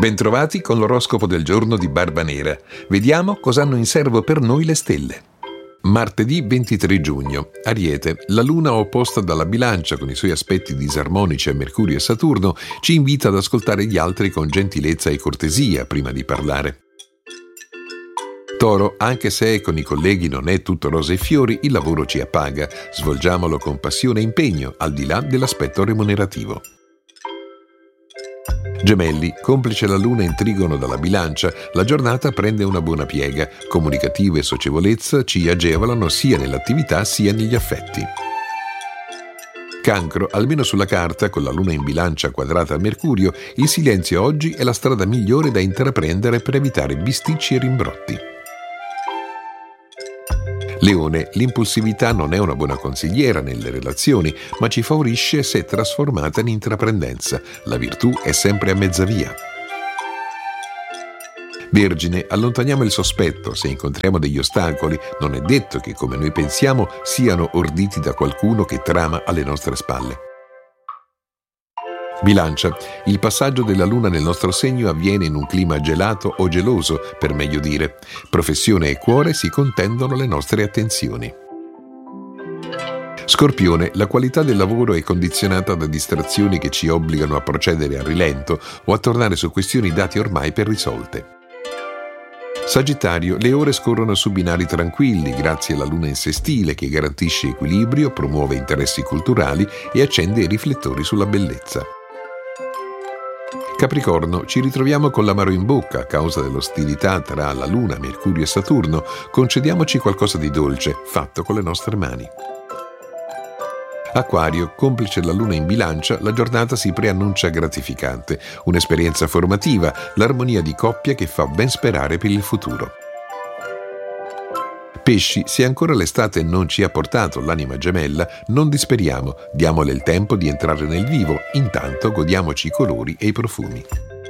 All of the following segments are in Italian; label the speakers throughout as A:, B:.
A: Bentrovati con l'oroscopo del giorno di Barbanera. Vediamo cosa hanno in serbo per noi le stelle. Martedì 23 giugno. Ariete. La luna opposta dalla bilancia con i suoi aspetti disarmonici a Mercurio e Saturno ci invita ad ascoltare gli altri con gentilezza e cortesia prima di parlare. Toro. Anche se con i colleghi non è tutto rose e fiori, il lavoro ci appaga. Svolgiamolo con passione e impegno, al di là dell'aspetto remunerativo. Gemelli. Complice la luna in trigono dalla bilancia, la giornata prende una buona piega. Comunicativo e socievolezza ci agevolano sia nell'attività sia negli affetti. Cancro. Almeno sulla carta, con la luna in bilancia quadrata a Mercurio, il silenzio oggi è la strada migliore da intraprendere per evitare bisticci e rimbrotti. Leone. L'impulsività non è una buona consigliera nelle relazioni, ma ci favorisce se trasformata in intraprendenza. La virtù è sempre a mezza via. Vergine. Allontaniamo il sospetto. Se incontriamo degli ostacoli, non è detto che, come noi pensiamo, siano orditi da qualcuno che trama alle nostre spalle. Bilancia. Il passaggio della luna nel nostro segno avviene in un clima gelato o geloso, per meglio dire. Professione e cuore si contendono le nostre attenzioni. Scorpione. La qualità del lavoro è condizionata da distrazioni che ci obbligano a procedere a rilento o a tornare su questioni date ormai per risolte. Sagittario. Le ore scorrono su binari tranquilli grazie alla luna in sestile che garantisce equilibrio, promuove interessi culturali e accende i riflettori sulla bellezza. Capricorno. Ci ritroviamo con l'amaro in bocca a causa dell'ostilità tra la Luna, Mercurio e Saturno. Concediamoci qualcosa di dolce, fatto con le nostre mani. Acquario. Complice la Luna in bilancia, la giornata si preannuncia gratificante. Un'esperienza formativa, l'armonia di coppia che fa ben sperare per il futuro. Pesci. Se ancora l'estate non ci ha portato l'anima gemella, non disperiamo, diamole il tempo di entrare nel vivo, intanto godiamoci i colori e i profumi.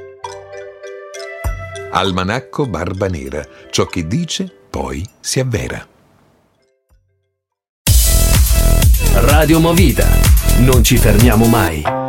A: Almanacco Barbanera. Ciò che dice, poi si avvera.
B: Radio Movida. Non ci fermiamo mai.